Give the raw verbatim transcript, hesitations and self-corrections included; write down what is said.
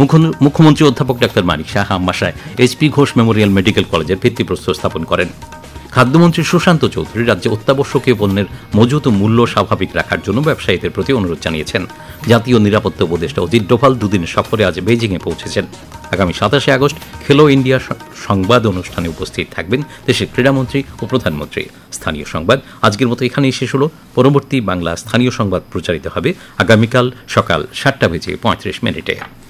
মুখ্যমন্ত্রী অধ্যাপক ডাক্তার মানিক Shah আমবাসায় HP Ghosh Memorial medical কলেজের ভিত্তিপ্রস্তর স্থাপন করেন। খাদ্যমন্ত্রী সুশান্ত চৌধুরী রাজ্যে অত্যাবশ্যকীয় পণ্যের মজুত ও মূল্য স্বাভাবিক রাখার জন্য ব্যবসায়ীদের প্রতি অনুরোধ জানিয়েছেন। জাতীয় নিরাপত্তা উপদেষ্টা অজিত ডোভাল দুদিনের সফরে আজ বেজিংয়ে পৌঁছেছেন। আগামী সাতাশে আগস্ট খেলো ইন্ডিয়া সংবাদ অনুষ্ঠানে উপস্থিত থাকবেন দেশের ক্রীড়ামন্ত্রী ও প্রধানমন্ত্রী। স্থানীয় সংবাদ আজকের মতো এখানেই শেষ হল। পরবর্তী বাংলা স্থানীয় সংবাদ প্রচারিত হবে আগামীকাল সকাল সাতটা বেজে পঁয়ত্রিশ মিনিটে।